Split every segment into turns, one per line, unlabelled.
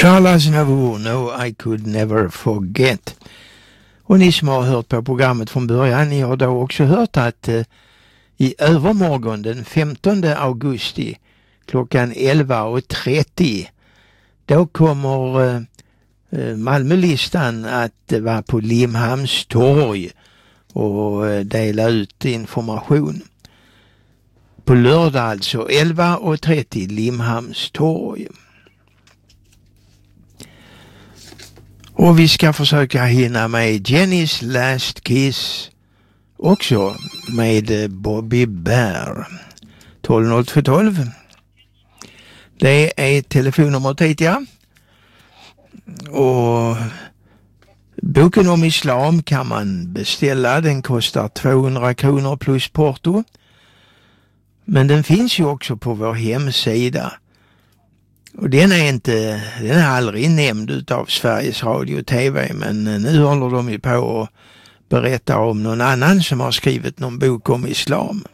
Charles Aznavour, No I Could Never Forget. Och ni som har hört på programmet från början, ni har då också hört att i övermorgon den 15 augusti klockan 11.30 då kommer Malmölistan att vara på Limhamns torg och dela ut information. På lördag alltså 11.30 Limhamns torg. Och vi ska försöka hinna med Jennys Last Kiss också med Bobby Bear. 12 Det är telefonnumret hit, ja. Och boken om islam kan man beställa. Den kostar 200 kronor plus porto. Men den finns ju också på vår hemsida. Och den är aldrig nämnd utav Sveriges Radio och TV, men nu håller de ju på att berätta om någon annan som har skrivit någon bok om islam.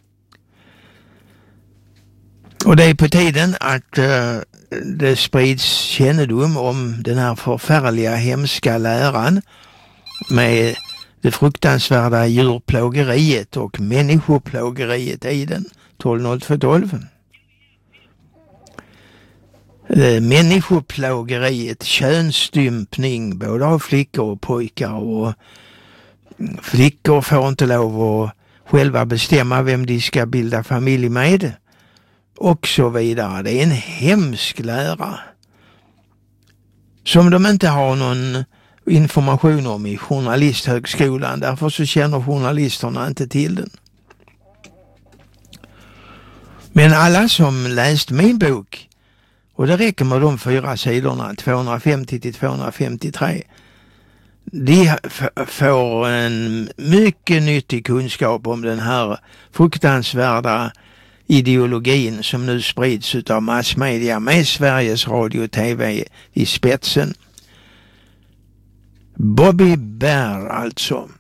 Och det är på tiden att det sprids kännedom om den här förfärliga, hemska läran med det fruktansvärda djurplågeriet och människoplågeriet i den. 12. Människoplågeriet, könsstympning både av flickor och pojkar, och flickor får inte lov att själva bestämma vem de ska bilda familj med och så vidare. Det är en hemsk lära som de inte har någon information om i journalisthögskolan, därför så känner journalisterna inte till den. Men alla som läst min bok, och det räcker med de 4 sidorna, 250-253, de får en mycket nyttig kunskap om den här fruktansvärda ideologin som nu sprids av massmedia med Sveriges Radio och TV i spetsen. Bobby Bear alltså.